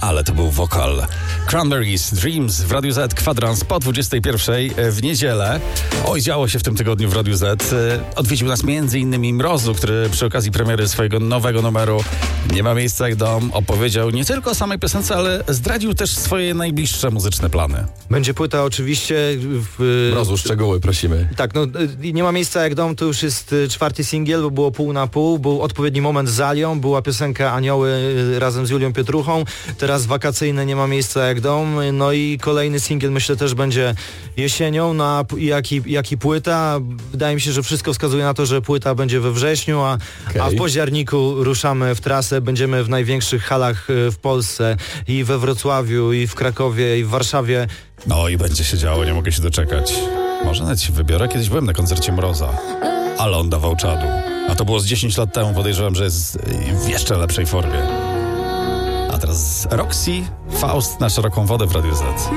Ale to był wokal. Cranberries, Dreams w Radiu Z, kwadrans po 21 w niedzielę. Oj, działo się w tym tygodniu w Radiu Z. Odwiedził nas m.in. Mrozu, który przy okazji premiery swojego nowego numeru Nie ma miejsca jak dom opowiedział nie tylko o samej piosence, ale zdradził też swoje najbliższe muzyczne plany. Będzie płyta oczywiście. Mrozu, szczegóły prosimy. Tak, no Nie ma miejsca jak dom to już jest 4. singiel, bo było pół na pół. Był odpowiedni moment z Alią, była piosenka Anioły razem z Julią Pietruchą. Teraz wakacyjne Nie ma miejsca jak dom. No i kolejny singiel myślę też będzie jesienią, jak i płyta. Wydaje mi się, że wszystko wskazuje na to, że płyta będzie we wrześniu, a w październiku ruszamy w trasę. Będziemy w największych halach w Polsce i we Wrocławiu, i w Krakowie, i w Warszawie. No i będzie się działo, nie mogę się doczekać. Może nawet się wybiorę. Kiedyś byłem na koncercie Mroza, ale on dawał czadu. A to było z 10 lat temu, podejrzewam, że jest w jeszcze lepszej formie. A teraz Roxy, Faust na szeroką wodę w Radiu Z.